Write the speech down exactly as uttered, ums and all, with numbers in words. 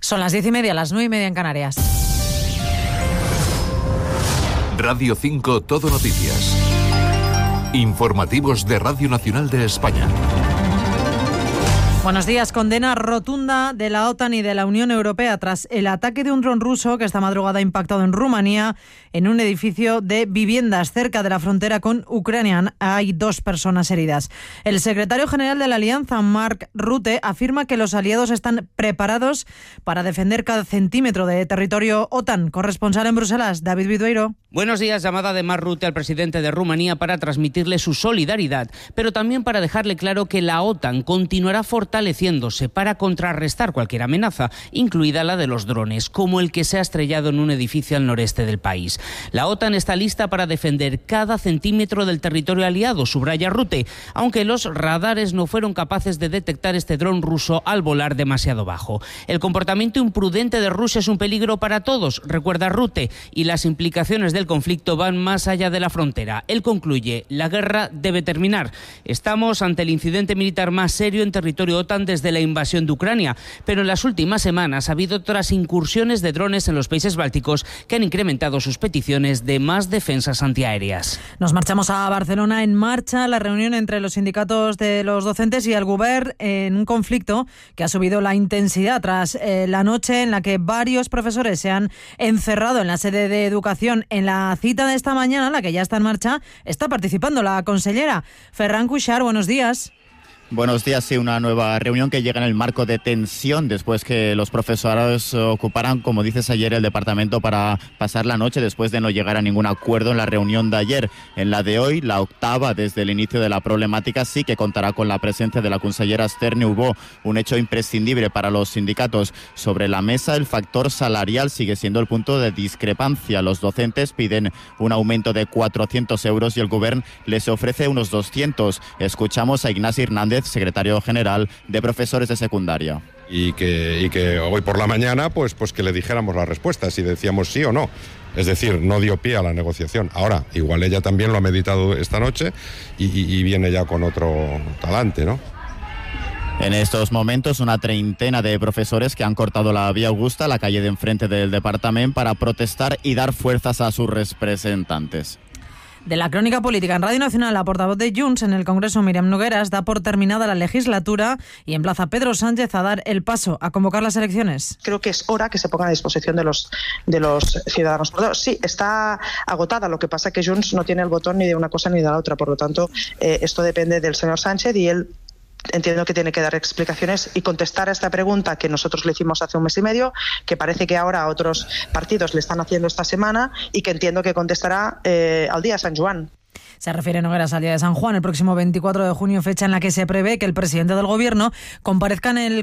Son las diez y media, las nueve y media en Canarias. Radio cinco Todo Noticias. Informativos de Radio Nacional de España. Buenos días. Condena rotunda de la OTAN y de la Unión Europea tras el ataque de un dron ruso que esta madrugada ha impactado en Rumanía en un edificio de viviendas cerca de la frontera con Ucrania. Hay dos personas heridas. El secretario general de la Alianza, Mark Rutte, afirma que los aliados están preparados para defender cada centímetro de territorio OTAN. Corresponsal en Bruselas, David Vidueiro. Buenos días. Llamada de Mark Rutte al presidente de Rumanía para transmitirle su solidaridad, pero también para dejarle claro que la OTAN continuará fortaleciéndose para contrarrestar cualquier amenaza, incluida la de los drones, como el que se ha estrellado en un edificio al noreste del país. La OTAN está lista para defender cada centímetro del territorio aliado, subraya Rutte, aunque los radares no fueron capaces de detectar este dron ruso al volar demasiado bajo. El comportamiento imprudente de Rusia es un peligro para todos, recuerda Rutte, y las implicaciones del conflicto van más allá de la frontera. Él concluye: la guerra debe terminar. Estamos ante el incidente militar más serio en territorio OTAN desde la invasión de Ucrania, pero en las últimas semanas ha habido otras incursiones de drones en los países bálticos que han incrementado sus peticiones de más defensas antiaéreas. Nos marchamos a Barcelona. En marcha la reunión entre los sindicatos de los docentes y el Govern en un conflicto que ha subido la intensidad tras eh, la noche en la que varios profesores se han encerrado en la sede de educación. En la cita de esta mañana, la que ya está en marcha, está participando la consellera. Ferran Cuixart, buenos días. Buenos días. Sí, una nueva reunión que llega en el marco de tensión después que los profesorados ocuparan, como dices ayer, el departamento para pasar la noche después de no llegar a ningún acuerdo en la reunión de ayer. En la de hoy, la octava desde el inicio de la problemática, sí que contará con la presencia de la consellera Stern. Hubo un hecho imprescindible para los sindicatos. Sobre la mesa, el factor salarial sigue siendo el punto de discrepancia. Los docentes piden un aumento de cuatrocientos euros y el Govern les ofrece unos doscientos. Escuchamos a Ignasi Hernández, secretario general de profesores de secundaria. Y que, y que hoy por la mañana pues, pues que le dijéramos la respuesta, si decíamos sí o no. Es decir, no dio pie a la negociación. Ahora, igual ella también lo ha meditado esta noche y, y, y viene ya con otro talante, ¿no? En estos momentos, una treintena de profesores que han cortado la Vía Augusta, la calle de enfrente del departamento, para protestar y dar fuerzas a sus representantes. De la crónica política en Radio Nacional, la portavoz de Junts en el Congreso, Míriam Nogueras, da por terminada la legislatura y emplaza a Pedro Sánchez a dar el paso a convocar las elecciones. Creo que es hora que se ponga a disposición de los de los ciudadanos. Sí, está agotada, lo que pasa es que Junts no tiene el botón ni de una cosa ni de la otra, por lo tanto, eh, esto depende del señor Sánchez y él entiendo que tiene que dar explicaciones y contestar a esta pregunta que nosotros le hicimos hace un mes y medio, que parece que ahora otros partidos le están haciendo esta semana y que entiendo que contestará eh, al día de San Juan. Se refiere Nogueras al día de San Juan, el próximo veinticuatro de junio, fecha en la que se prevé que el presidente del Gobierno comparezca en el